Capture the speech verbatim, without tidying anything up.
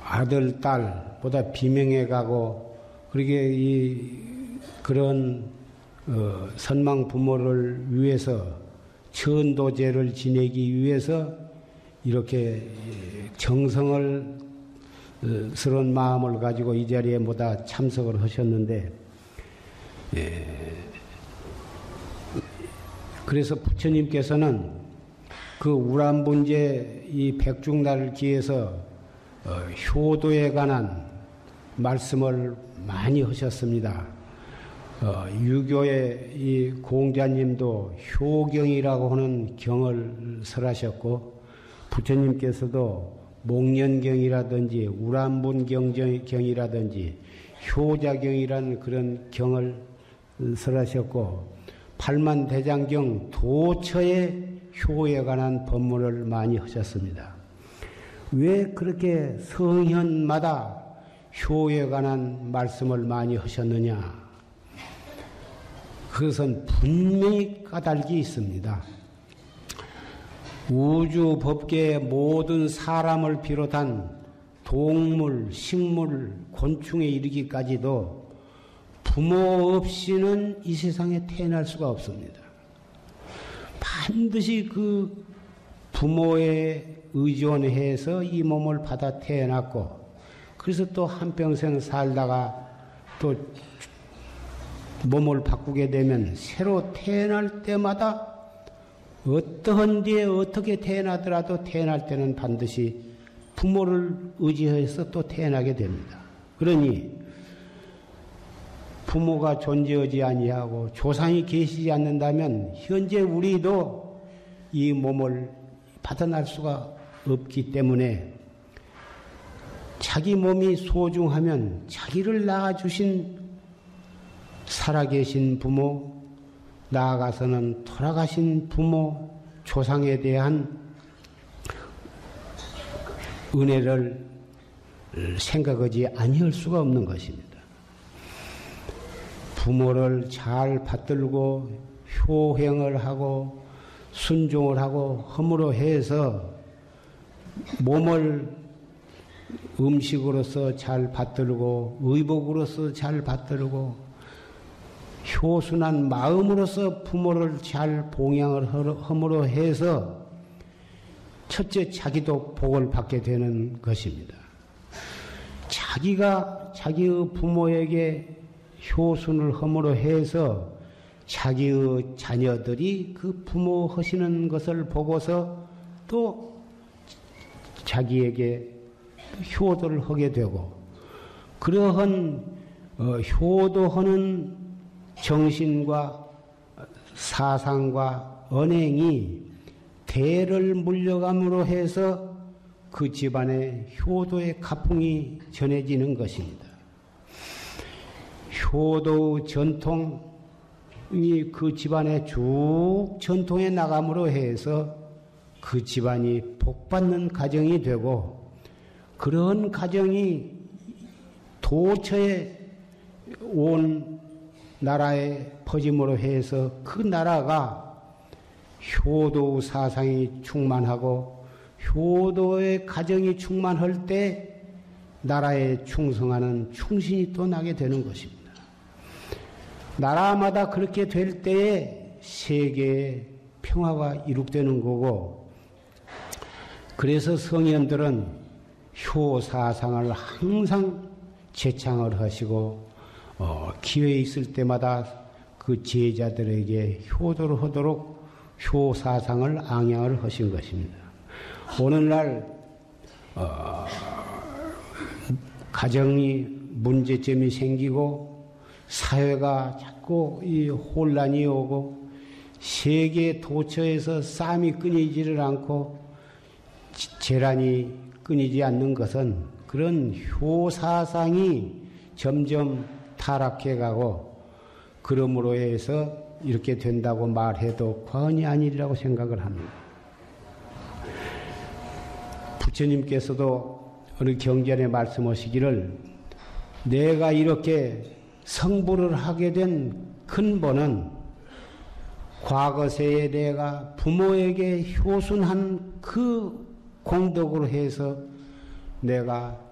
아들, 딸보다 비명해 가고, 그러게 이, 그런, 어, 선망 부모를 위해서 천도제를 지내기 위해서 이렇게 정성을 스러운 마음을 가지고 이 자리에 모두 참석을 하셨는데, 예. 그래서 부처님께서는 그 우람분제 이 백중날을 기해서 어, 효도에 관한 말씀을 많이 하셨습니다. 어, 유교의 이 공자님도 효경이라고 하는 경을 설하셨고, 부처님께서도 목련경이라든지 우람분경이라든지 효자경이라는 그런 경을 설하셨고, 팔만대장경 도처의 효에 관한 법문을 많이 하셨습니다. 왜 그렇게 성현마다 효에 관한 말씀을 많이 하셨느냐? 그것은 분명히 까닭이 있습니다. 우주 법계의 모든 사람을 비롯한 동물, 식물, 곤충에 이르기까지도 부모 없이는 이 세상에 태어날 수가 없습니다. 반드시 그 부모에 의존해서 이 몸을 받아 태어났고, 그래서 또 한평생 살다가 또 몸을 바꾸게 되면 새로 태어날 때마다 어떠한 데에 어떻게 태어나더라도 태어날 때는 반드시 부모를 의지해서 또 태어나게 됩니다. 그러니 부모가 존재하지 아니하고 조상이 계시지 않는다면 현재 우리도 이 몸을 받아날 수가 없기 때문에 자기 몸이 소중하면 자기를 낳아주신 살아계신 부모, 나아가서는 돌아가신 부모, 조상에 대한 은혜를 생각하지 아니할 수가 없는 것입니다. 부모를 잘 받들고 효행을 하고 순종을 하고 함으로 해서 몸을 음식으로서 잘 받들고 의복으로서 잘 받들고 효순한 마음으로서 부모를 잘 봉양을 함으로 해서 첫째 자기도 복을 받게 되는 것입니다. 자기가 자기의 부모에게 효순을 함으로 해서 자기의 자녀들이 그 부모 하시는 것을 보고서 또 자기에게 효도를 하게 되고, 그러한 어, 효도하는 정신과 사상과 언행이 대를 물려감으로 해서 그 집안의 효도의 가풍이 전해지는 것입니다. 효도 전통이 그 집안에 쭉 전통해 나감으로 해서 그 집안이 복받는 가정이 되고, 그런 가정이 도처에 온 나라에 퍼짐으로 해서 그 나라가 효도 사상이 충만하고 효도의 가정이 충만할 때 나라에 충성하는 충신이 또 나게 되는 것입니다. 나라마다 그렇게 될 때에 세계의 평화가 이룩되는 거고, 그래서 성현들은 효 사상을 항상 제창을 하시고 어, 기회 있을 때마다 그 제자들에게 효도를 하도록 효 사상을 앙양을 하신 것입니다. 오늘날 어, 가정이 문제점이 생기고 사회가 자꾸 이 혼란이 오고 세계 도처에서 싸움이 끊이지를 않고 재란이 끊이지 않는 것은 그런 효사상이 점점 타락해가고, 그러므로 해서 이렇게 된다고 말해도 과언이 아니라고 생각을 합니다. 부처님께서도 어느 경전에 말씀하시기를, 내가 이렇게 성불을 하게 된 근본은 과거세에 내가 부모에게 효순한 그 공덕으로 해서 내가